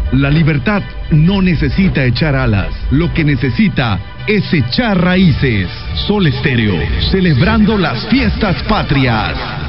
La libertad no necesita echar alas, lo que necesita es echar raíces. Sol Estéreo, celebrando las fiestas patrias.